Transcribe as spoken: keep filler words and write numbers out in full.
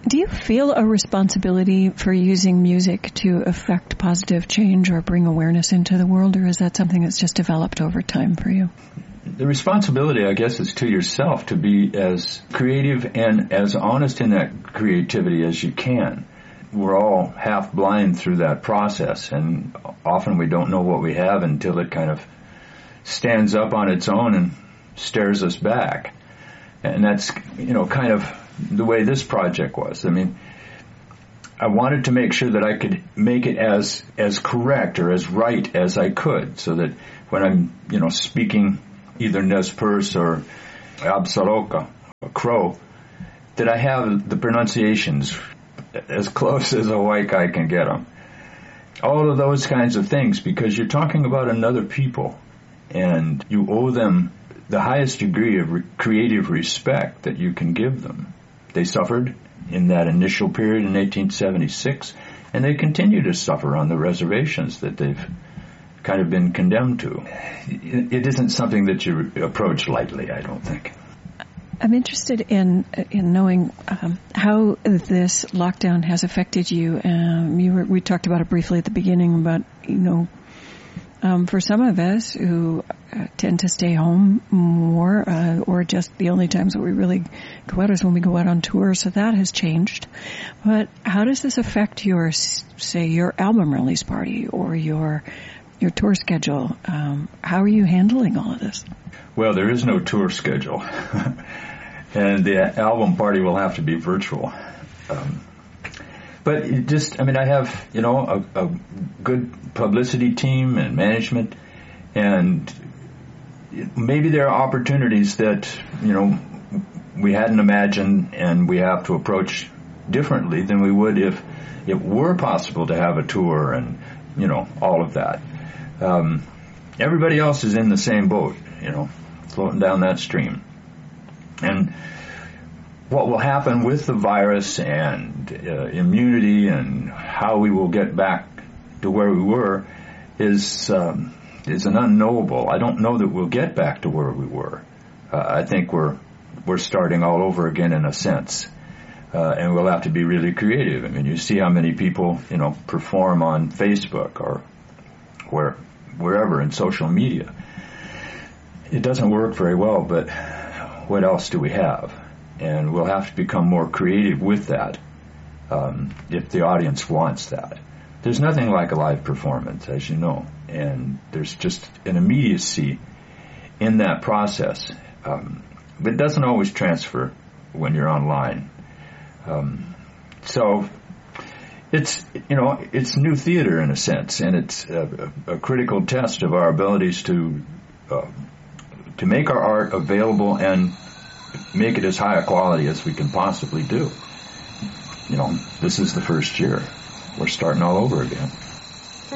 Do you feel a responsibility for using music to affect positive change or bring awareness into the world, or is that something that's just developed over time for you? The responsibility, I guess, is to yourself to be as creative and as honest in that creativity as you can. We're all half blind through that process, and often we don't know what we have until it kind of stands up on its own and stares us back. And that's, you know, kind of the way this project was. I mean, I wanted to make sure that I could make it as as correct or as right as I could, so that when I'm, you know, speaking either Nez Perce or Absaroka, or Crow, that I have the pronunciations as close as a white guy can get them. All of those kinds of things, because you're talking about another people, and you owe them the highest degree of re- creative respect that you can give them. They suffered in that initial period in eighteen seventy-six, and they continue to suffer on the reservations that they've kind of been condemned to. It isn't something that you approach lightly, I don't think. I'm interested in in knowing um, how this lockdown has affected you. Um, you were, we talked about it briefly at the beginning, about, you know, Um, for some of us who uh, tend to stay home more, uh, or just the only times that we really go out is when we go out on tour, so that has changed. But how does this affect your, say, your album release party or your your tour schedule? Um, how are you handling all of this? Well, there is no tour schedule, and the album party will have to be virtual. Um, But it just, I mean, I have, you know, a, a good publicity team and management, and maybe there are opportunities that, you know, we hadn't imagined, and we have to approach differently than we would if it were possible to have a tour and, you know, all of that. Um, everybody else is in the same boat, you know, floating down that stream. And what will happen with the virus and uh, immunity and how we will get back to where we were is um, is an unknowable. I don't know that we'll get back to where we were. Uh, I think we're we're starting all over again in a sense, uh, and we'll have to be really creative. I mean, you see how many people, you know, perform on Facebook or where wherever in social media. It doesn't work very well, but what else do we have? And we'll have to become more creative with that um, if the audience wants that. There's nothing like a live performance, as you know, and there's just an immediacy in that process. Um, but it doesn't always transfer when you're online. Um, so it's, you know, it's new theater in a sense, and it's a, a critical test of our abilities to uh, to make our art available and make it as high a quality as we can possibly do. You know, this is the first year. We're starting all over again.